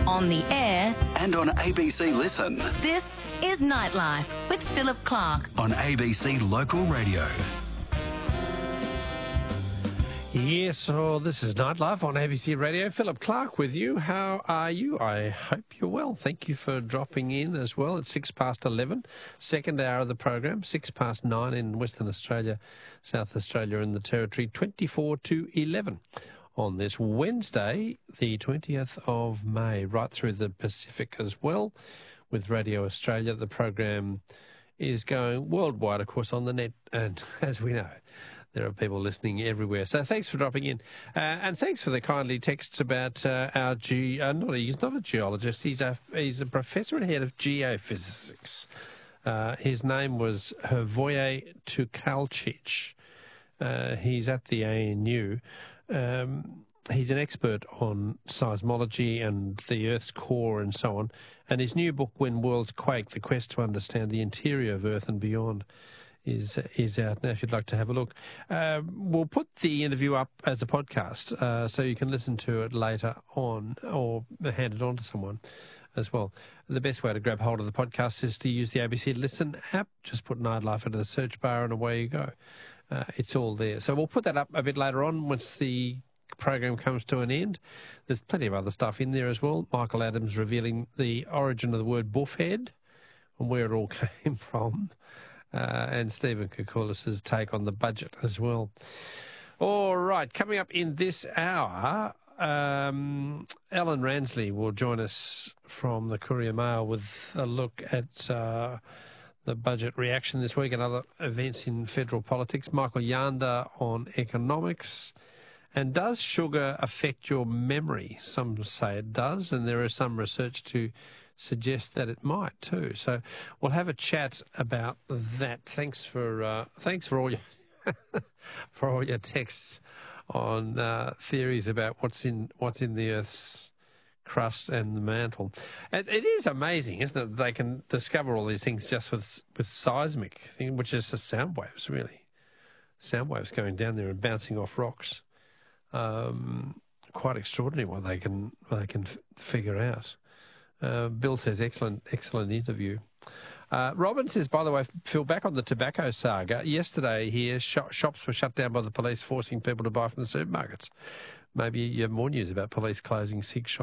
on the air and on ABC Listen. This is Nightlife with Philip Clark on ABC Local Radio. Yes, this is Nightlife on ABC Radio. Philip Clark with you. How are you? I hope you're well. Thank you for dropping in as well. It's 11:06, second hour of the program, 9:06 in Western Australia, South Australia and the Territory, 24 to 11 on this Wednesday, the 20th of May, right through the Pacific as well with Radio Australia. The program is going worldwide, of course, on the net, and as we know, there are people listening everywhere. So thanks for dropping in. And thanks for the kindly texts about he's not a geologist, he's a professor and head of geophysics. His name was Hrvoje Tukalčić. He's at the ANU. He's an expert on seismology and the Earth's core and so on. And his new book, When Worlds Quake, The Quest to Understand the Interior of Earth and Beyond, is out now if you'd like to have a look. We'll put the interview up as a podcast so you can listen to it later on or hand it on to someone as well. The best way to grab hold of the podcast is to use the ABC Listen app. Just put Nightlife into the search bar and away you go. It's all there. So we'll put that up a bit later on once the program comes to an end. There's plenty of other stuff in there as well. Michael Adams revealing the origin of the word buffhead and where it all came from. And Stephen Koukoulas' take on the budget as well. All right, coming up in this hour, Ellen Ransley will join us from the Courier Mail with a look at the budget reaction this week and other events in federal politics. Michael Yanda on economics. And does sugar affect your memory? Some say it does, and there is some research to suggest that it might too. So we'll have a chat about that. Thanks for all your for all your texts on theories about what's in the Earth's crust and the mantle. And it is amazing, isn't it? They can discover all these things just with seismic thing, which is just sound waves, really. Sound waves going down there and bouncing off rocks. Quite extraordinary what they can figure out. Bill says, excellent interview. Robin says, by the way, Phil, back on the tobacco saga, yesterday here, shops were shut down by the police, forcing people to buy from the supermarkets. Maybe you have more news about police closing cig shops.